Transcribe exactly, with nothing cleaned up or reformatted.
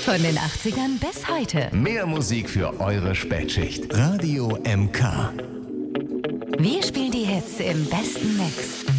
Von den achtzigern bis heute. Mehr Musik für eure Spätschicht. Radio M K. Wir spielen die Hits im besten Mix.